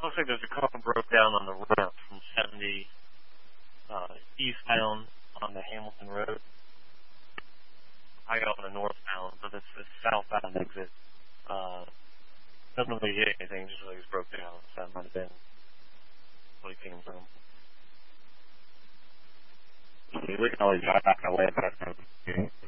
Looks like there's a car broke down on the ramp from 70 eastbound on the Hamilton Road. I got on the northbound, but it's the southbound exit. Doesn't really hit anything, just really was broke down. So that might have been what he came from. We can always drive back away if that's okay.